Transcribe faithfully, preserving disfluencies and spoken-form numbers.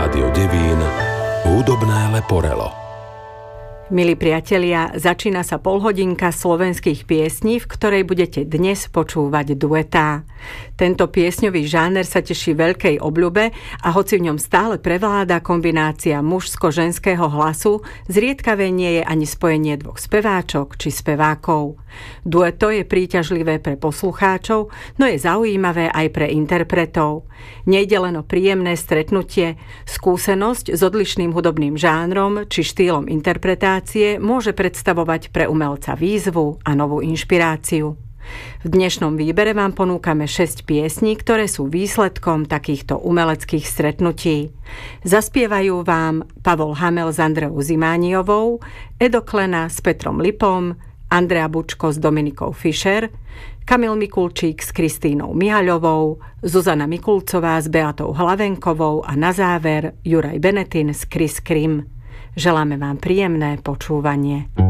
Rádio Devín, hudobné leporelo. Milí priatelia, začína sa polhodinka slovenských piesní, v ktorej budete dnes počúvať duetá. Tento piesňový žáner sa teší veľkej obľube a hoci v ňom stále prevláda kombinácia mužsko-ženského hlasu, zriedkavé nie je ani spojenie dvoch speváčok či spevákov. Dueto je príťažlivé pre poslucháčov, no je zaujímavé aj pre interpretov. Nejde len o príjemné stretnutie, skúsenosť s odlišným hudobným žánrom či štýlom interpretácie môže predstavovať pre umelca výzvu a novú inšpiráciu. V dnešnom výbere vám ponúkame šesť piesní, ktoré sú výsledkom takýchto umeleckých stretnutí. Zaspievajú vám Pavol Hamel s Andreou Zimániovou, Edo Klena s Petrom Lipom, Andrea Bučko s Dominikou Fischer, Kamil Mikulčík s Kristínou Mihaľovou, Zuzana Mikulcová s Beatou Hlavenkovou a na záver Juraj Benetin s Chris Krim. Želáme vám príjemné počúvanie.